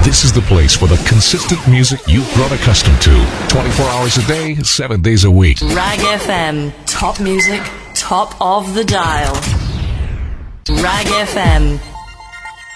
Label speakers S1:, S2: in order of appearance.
S1: This is the place for the consistent music you've grown accustomed to. 24 hours a day, 7 days a week.
S2: Rag FM. Top music, top of the dial. Rag FM.